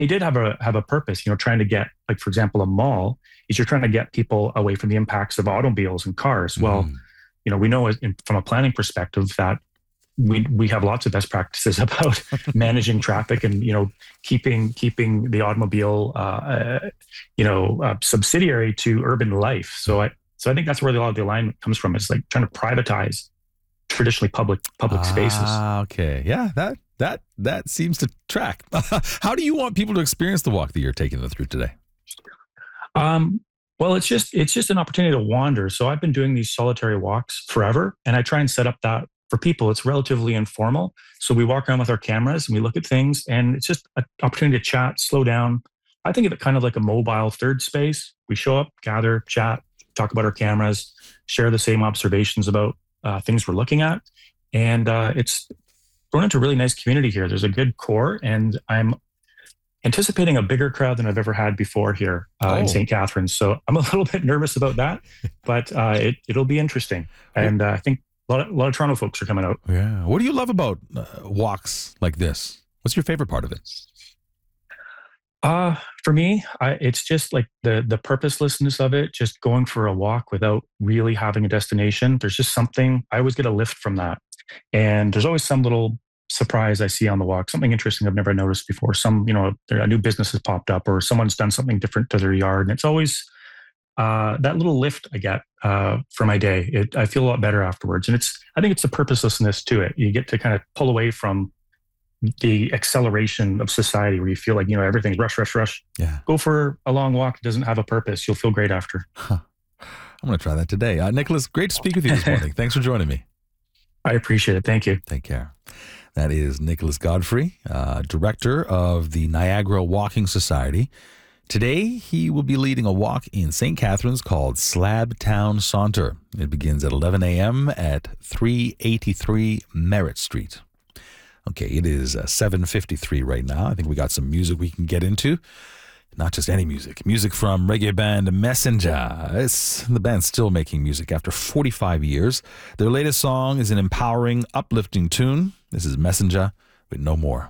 he did have a purpose, trying to get, like, for example, a mall is you're trying to get people away from the impacts of automobiles and cars. Well, Mm. we know from a planning perspective that we have lots of best practices about managing traffic and keeping the automobile subsidiary to urban life. So I think that's where a lot of the alignment comes from. It's like trying to privatize traditionally public spaces. Ah, okay. Yeah, that seems to track. How do you want people to experience the walk that you're taking them through today? Um, well, it's just an opportunity to wander. So I've been doing these solitary walks forever, and I try and set up that for people. It's relatively informal. So we walk around with our cameras and we look at things, and it's just an opportunity to chat, slow down. I think of it kind of like a mobile third space. We show up, gather, chat, talk about our cameras, share the same observations about things we're looking at, and it's grown into a really nice community here. There's a good core, and I'm anticipating a bigger crowd than I've ever had before here in Oh, St. Catharines. So I'm a little bit nervous about that, but it'll be interesting. wh- And I think a lot of Toronto folks are coming out. yeah. What do you love about walks like this? What's your favorite part of it? For me, it's just like the purposelessness of it, just going for a walk without really having a destination. There's just something, I always get a lift from that. And there's always some little surprise I see on the walk, something interesting I've never noticed before. A new business has popped up or someone's done something different to their yard. And it's always that little lift I get for my day. I feel a lot better afterwards. And I think it's the purposelessness to it. You get to kind of pull away from the acceleration of society where you feel like, everything's rush, rush, rush. Yeah. Go for a long walk that doesn't have a purpose. You'll feel great after. Huh. I'm going to try that today. Nicholas, great to speak with you this morning. Thanks for joining me. I appreciate it. Thank you. Take care. That is Nicholas Godfrey, director of the Niagara Walking Society. Today, he will be leading a walk in St. Catharines called Slab Town Saunter. It begins at 11 a.m. at 383 Merritt Street. Okay, it is 7:53 right now. I think we got some music we can get into. Not just any music. Music from reggae band Messenger. The band's still making music after 45 years. Their latest song is an empowering, uplifting tune. This is Messenger with No More.